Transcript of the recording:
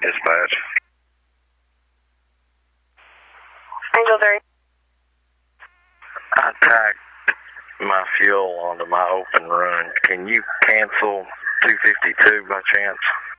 dispatch. Angel 3. I tacked my fuel onto my open run. Can you cancel 252 by chance?